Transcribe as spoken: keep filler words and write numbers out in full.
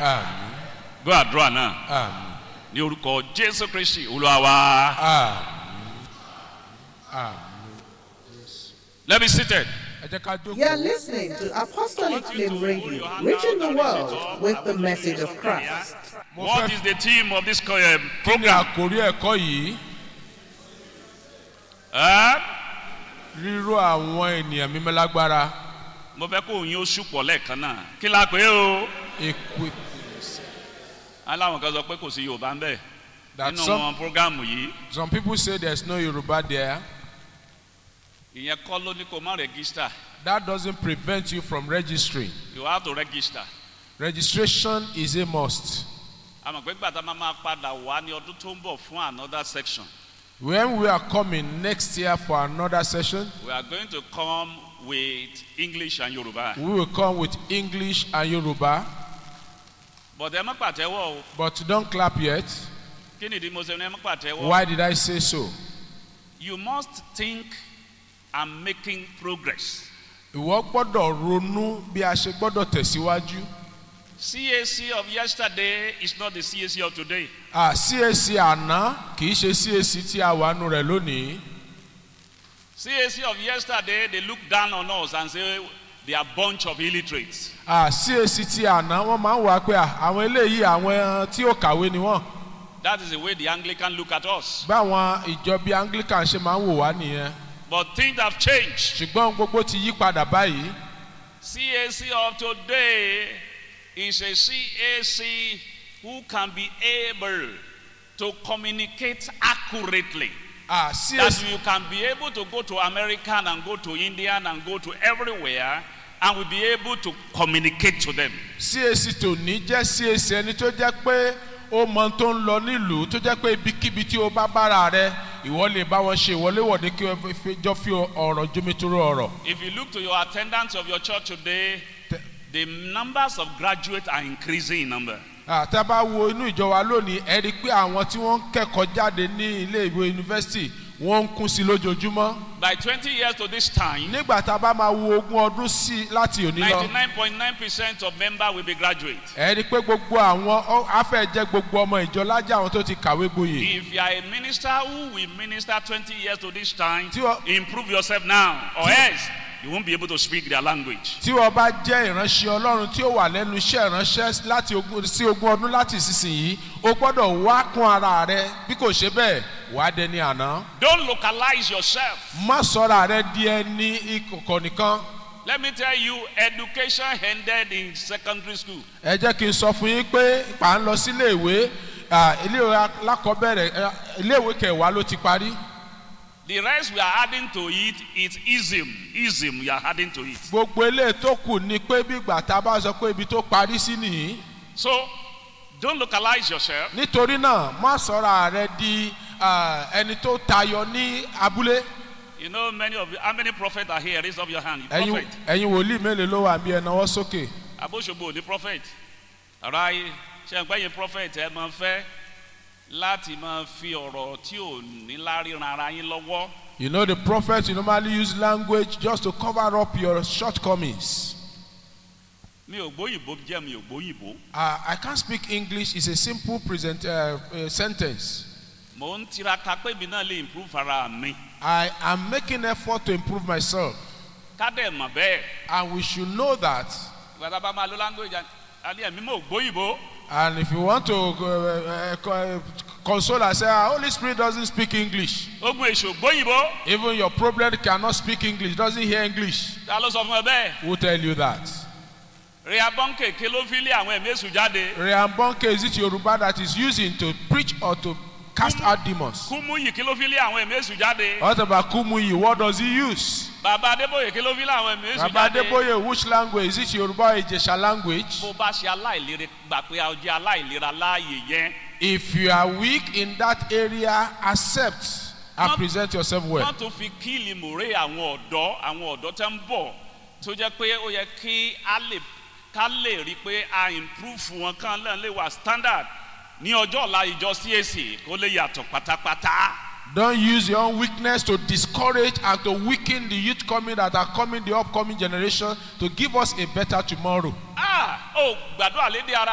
Àmín. Gbọ́ àdúrà náà. Àmín. Ní orúkọ Jésù Kristi Olúwa wa. Àmín. Àmín. Let me seated. Ẹ jẹ́ ká jókòó. You are listening to Apostolic Flame Radio, reaching the world with the message of Christ. Mo What fẹ́ is the theme of this uh, kí ni program? àkórí ẹ̀kọ́ yìí? Huh? Ríró àwọn ènìyàn mímọ́ lágbára. Mo fẹ́ kó yín oṣù pọ̀ lẹ́ẹ̀kan náà. Kí la pè é o? Equip. Aláwọn kan sọ pé kò sí Yorùbá ń bẹ̀. That Nínú some, wọn program yìí. some people say there's no Yoruba there. Ìyẹn kọ́ ló ní kó má register. That doesn't prevent you from registering. You have to register. Registration is a must. Àmọ̀ pé gbàtà máa máa padà wá ní ọdún tó ń bọ̀ fún another section. When we are coming next year for another session, We are going to come with English and Yoruba. we will come with English and Yoruba. But ẹ má pàtẹ́wọ́ o. But don't clap yet. Kí nìdí mo ṣe ní ẹ má pàtẹ́wọ́? Why did I say so? You must think I'm making progress. Ìwọ gbọ́dọ̀ ronú bí a ṣe gbọ́dọ̀ tẹ̀síwájú. C A C of yesterday is not the C A C of today. Ah, C A C àná kì í ṣe C A C tí a wà nù rẹ̀ lónìí. C A C of yesterday, they look down on us and say they are a bunch of illiterates. Ah, C A C tí àná wọ́n máa ń wá pé ah, àwọn eléyìí àwọn tí ó kàwé ni wọ́n. That is the way the Anglican look at us. Báwọn ìjọ bíi Anglican ṣe máa ń wò wá nìyẹn. But things have changed. Ṣùgbọ́n gbogbo ti yí padà báyìí. C A C of today is a C A C who can be able to communicate accurately. Ah, C A C That you can be able to go to American and go to Indian and go to everywhere and will be able to communicate to them. C A C tòní jẹ́ C A C ẹni tó jẹ́ pé ó mọ tó ń lọ nílùú tó jẹ́ pé ibikíbi tí ó bá bára rẹ ìwọ lè bá wọn ṣe ìwọléwọ̀de kí wọ́n fi jọ fi ọ̀rọ̀ jomitoro ọ̀rọ̀. If you look to your attendance of your church today, the numbers of graduates are increasing in number. Tá a bá wo inú ìjọ wa lónìí ẹ rí i pé àwọn tí wọ́n ń kẹ́kọ̀ọ́ jáde ní ilé ìwé yunifásitì wọ́n ń kún sí lójoojúmọ́. By twenty years to this time, Nígbà tá a bá máa wo ogún ọdún sí láti òní lọ. ninety-nine point nine percent of members will be graduates. Ẹ rí i pé gbogbo àwọn afẹ́ jẹ́ gbogbo ọmọ ìjọ lájà àwọn tó ti kàwé gboyè. If you are a minister who will minister twenty years to this time, Tí wọ́n- improve yourself now, or else you won't be able to speak their language. Tí wọ́n bá jẹ́ ìránṣẹ́ Ọlọ́run tí ó wà lẹ́nu iṣẹ́ ìránṣẹ́ láti ogún sí ogún ọdún láti ìsinsìnyí o gbọ́dọ̀ wá kún ara rẹ bí kò ṣe bẹ́ẹ̀ wàá dẹni àná. Don't localize yourself. Má sọ̀rọ̀ rẹ di ẹni ìkọ̀kọ̀ nìkan. Let me tell you, education ended in secondary school. Ẹ jẹ́ kí n sọ fún yín pé pà ń lọ sílé ìwé iléèwé alákọ̀ọ́bẹ̀rẹ̀ iléèwé kẹwàá ló ti parí. The rest we are adding to it is ism. Ism we are adding to it. Gbogbo eléyìí tó kù ni pé bí ìgbà tá a bá sọ pé ibi tó parí sí nìyí. So, don't localize yourself. Nítorí náà má sọ̀rọ̀ rẹ di ah, ẹni tó tayọ ní abúlé. You know, many of you, how many prophets are here? Raise up your hand. You Ẹ̀yin prophet. ẹ̀yin wòlíì mélòó ló wà bí ẹ náwó sókè. Abóṣogbo the prophet. Alright, ṣe ń gbẹ́yìn prophet ẹ máa fẹ́ láti máa fi ọ̀rọ̀ tí ò ní láríran ara yín lọ́wọ́. You know the prophets you normally use language just to cover up your shortcomings. Mi ò gbóyìnbó jẹ́ mi ò gbóyìnbó. Uh, I can't speak English. It's a simple present uh, uh, sentence. Mò ń tiraka pé mi náà lè improve ara mi. I am making effort to improve myself, Ká dẹ̀ mọ̀ bẹ́ẹ̀. and we should know that. Ìgbàdá bá máa lo language àní ẹ̀mí mò gbóyìnbó. And if you want to uh, uh, console and say, ah, Holy Spirit doesn't speak English. Ogun èṣù gbóyìnbó. Even your problem cannot speak English, doesn't hear English. Ta ló sọ fún ẹ bẹ́ẹ̀? Who tell you that? Rehoboam ké ló fi lé àwọn ẹ̀mí èṣù jáde. Rehoboam is it Yoruba that is using to preach or to cast out demons? Kúmúyì kí ló fi lé àwọn ẹ̀mí èṣù jáde. What about Kumuyi? What does he use? Bàbá Adébóyè kí ló fi lé àwọn ẹ̀mí èṣù Baba jáde. Adeboye, which language? Is it Yoruba or Ijesha language? Bó bá ṣe aláìlera gbà pé a jẹ́ aláìlera láàyè yẹn. If you are weak in that area, accept and Not- present yourself well. Wọ́n tún fi kíìlì mòrè àwọn ọ̀dọ́ àwọn ọ̀dọ́ tẹ́ ń bọ̀ tó jẹ́ pé ó yẹ kí a lè ká lè rí i pé a improve wọn kán lẹ́n lè wà standard ní ọjọ́ ọ̀la ìjọ C A C kó lè yàtọ̀ pátápátá. Don't use your own weakness to discourage and to weaken the youth coming that are coming, the upcoming generation, to give us a better tomorrow. Ah! Ó gbàdúrà lédè ara